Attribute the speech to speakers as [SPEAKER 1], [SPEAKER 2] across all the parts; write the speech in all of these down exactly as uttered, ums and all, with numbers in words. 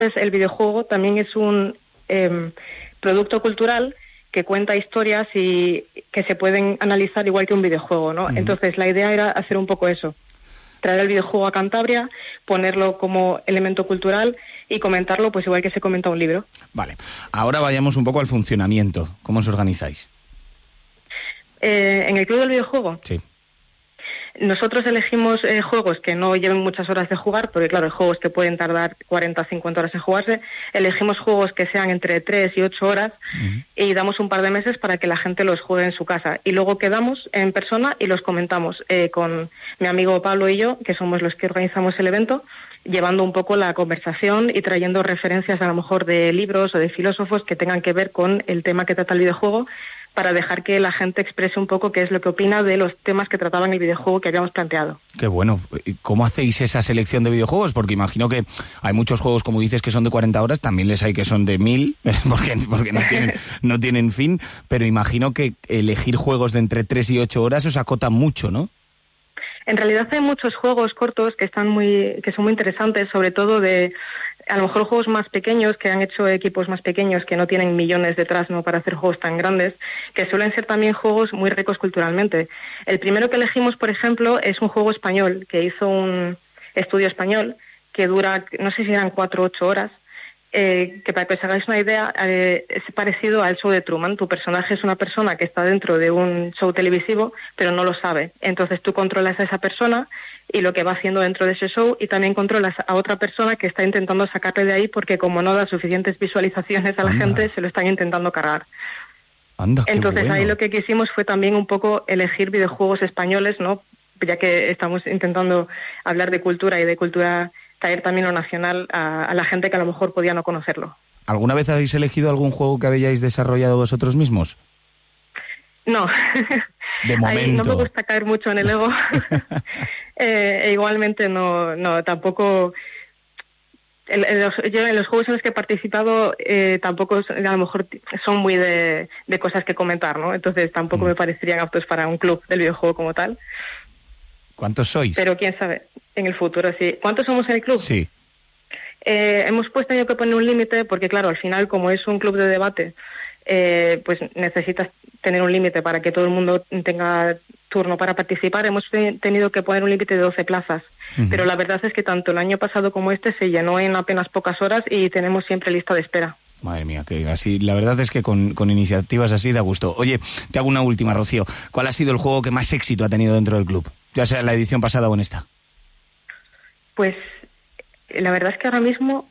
[SPEAKER 1] el videojuego también es un eh, producto cultural que cuenta historias y que se pueden analizar igual que un videojuego, ¿no? Uh-huh. Entonces, la idea era hacer un poco eso. Traer el videojuego a Cantabria, ponerlo como elemento cultural y comentarlo pues igual que se comenta un libro.
[SPEAKER 2] Vale. Ahora vayamos un poco al funcionamiento. ¿Cómo os organizáis?
[SPEAKER 1] Eh, ¿En el Club del Videojuego?
[SPEAKER 2] Sí.
[SPEAKER 1] Nosotros elegimos eh, juegos que no lleven muchas horas de jugar, porque claro, hay juegos que pueden tardar cuarenta a cincuenta horas en jugarse. Elegimos juegos que sean entre tres y ocho horas uh-huh. y damos un par de meses para que la gente los juegue en su casa. Y luego quedamos en persona y los comentamos eh, con mi amigo Pablo y yo, que somos los que organizamos el evento, llevando un poco la conversación y trayendo referencias a lo mejor de libros o de filósofos que tengan que ver con el tema que trata el videojuego, para dejar que la gente exprese un poco qué es lo que opina de los temas que trataban el videojuego que habíamos planteado.
[SPEAKER 2] Qué bueno. ¿Cómo hacéis esa selección de videojuegos? Porque imagino que hay muchos juegos, como dices, que son de cuarenta horas, también les hay que son de mil, porque, porque no tienen, no tienen fin, pero imagino que elegir juegos de entre tres y ocho horas os acota mucho, ¿no?
[SPEAKER 1] En realidad hay muchos juegos cortos que están muy, que son muy interesantes, sobre todo de a lo mejor juegos más pequeños que han hecho equipos más pequeños que no tienen millones detrás, ¿no?, para hacer juegos tan grandes, que suelen ser también juegos muy ricos culturalmente. El primero que elegimos, por ejemplo, es un juego español que hizo un estudio español que dura, no sé si eran cuatro o ocho horas, eh, que para que os hagáis una idea, eh, es parecido al show de Truman. Tu personaje es una persona que está dentro de un show televisivo, pero no lo sabe. Entonces tú controlas a esa persona y lo que va haciendo dentro de ese show, y también controlas a otra persona que está intentando sacarle de ahí porque como no da suficientes visualizaciones a la Anda. gente, se lo están intentando cargar.
[SPEAKER 2] Anda, qué
[SPEAKER 1] Entonces
[SPEAKER 2] bueno.
[SPEAKER 1] Ahí lo que quisimos fue también un poco elegir videojuegos españoles, ¿no?, ya que estamos intentando hablar de cultura y de cultura, traer también lo nacional a, a la gente que a lo mejor podía no conocerlo.
[SPEAKER 2] ¿Alguna vez habéis elegido algún juego que habéis desarrollado vosotros mismos?
[SPEAKER 1] No.
[SPEAKER 2] De momento.
[SPEAKER 1] Ahí no me gusta caer mucho en el ego. eh, e igualmente no, no, tampoco. En, en los, yo en los juegos en los que he participado eh, tampoco a lo mejor son muy de, de cosas que comentar, ¿no? Entonces tampoco mm. me parecerían aptos para un club del videojuego como tal.
[SPEAKER 2] ¿Cuántos sois?
[SPEAKER 1] Pero quién sabe, en el futuro sí. ¿Cuántos somos en el club?
[SPEAKER 2] Sí.
[SPEAKER 1] Eh, hemos pues tenido que poner un límite porque, claro, al final, como es un club de debate, eh, pues necesitas tener un límite para que todo el mundo tenga turno para participar. Hemos te- tenido que poner un límite de doce plazas. Uh-huh. Pero la verdad es que tanto el año pasado como este se llenó en apenas pocas horas y tenemos siempre lista de espera.
[SPEAKER 2] Madre mía, que así, la verdad es que con, con iniciativas así da gusto. Oye, te hago una última, Rocío. ¿Cuál ha sido el juego que más éxito ha tenido dentro del club? Ya sea en la edición pasada o en esta.
[SPEAKER 1] Pues la verdad es que ahora mismo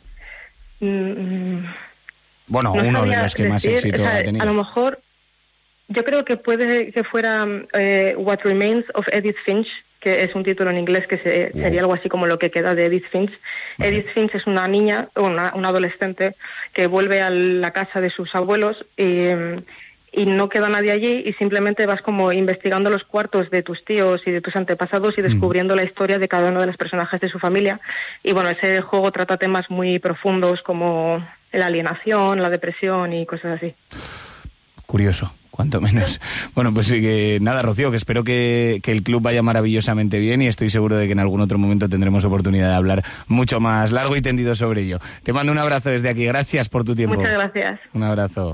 [SPEAKER 1] mmm,
[SPEAKER 2] bueno,
[SPEAKER 1] no
[SPEAKER 2] uno de los que
[SPEAKER 1] decir,
[SPEAKER 2] más éxito
[SPEAKER 1] o sea,
[SPEAKER 2] ha tenido.
[SPEAKER 1] A lo mejor yo creo que puede que fuera eh, What Remains of Edith Finch, que es un título en inglés que se, wow. sería algo así como Lo que queda de Edith Finch. Vale. Edith Finch es una niña, una, una adolescente que vuelve a la casa de sus abuelos y, y no queda nadie allí, y simplemente vas como investigando los cuartos de tus tíos y de tus antepasados y descubriendo mm. la historia de cada uno de los personajes de su familia. Y bueno, ese juego trata temas muy profundos como la alienación, la depresión y cosas así.
[SPEAKER 2] Curioso, cuanto menos. Bueno, pues sí, que nada, Rocío, que espero que, que el club vaya maravillosamente bien, y estoy seguro de que en algún otro momento tendremos oportunidad de hablar mucho más largo y tendido sobre ello. Te mando un abrazo desde aquí. Gracias por tu tiempo.
[SPEAKER 1] Muchas gracias.
[SPEAKER 2] Un abrazo.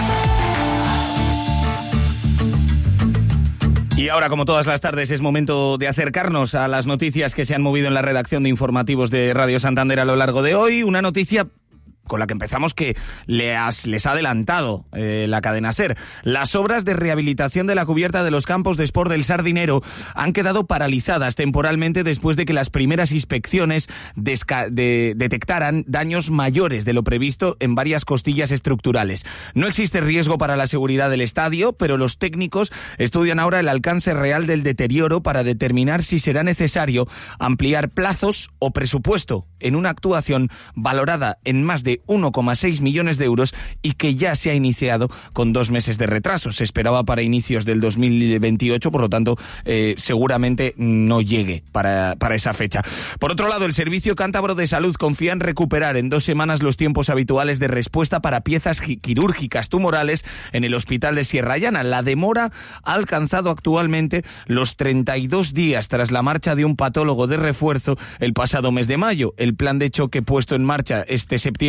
[SPEAKER 2] Y ahora, como todas las tardes, es momento de acercarnos a las noticias que se han movido en la redacción de informativos de Radio Santander a lo largo de hoy. Una noticia con la que empezamos que les, les ha adelantado eh, la cadena SER. Las obras de rehabilitación de la cubierta de los campos de Sport del Sardinero han quedado paralizadas temporalmente después de que las primeras inspecciones desca- de, detectaran daños mayores de lo previsto en varias costillas estructurales. No existe riesgo para la seguridad del estadio, pero los técnicos estudian ahora el alcance real del deterioro para determinar si será necesario ampliar plazos o presupuesto en una actuación valorada en más de de uno coma seis millones de euros y que ya se ha iniciado con dos meses de retraso. Se esperaba para inicios del dos mil veintiocho, por lo tanto, eh, seguramente no llegue para, para esa fecha. Por otro lado, el Servicio Cántabro de Salud confía en recuperar en dos semanas los tiempos habituales de respuesta para piezas quirúrgicas tumorales en el Hospital de Sierra Llana. La demora ha alcanzado actualmente los treinta y dos días tras la marcha de un patólogo de refuerzo el pasado mes de mayo. El plan de choque puesto en marcha este septiembre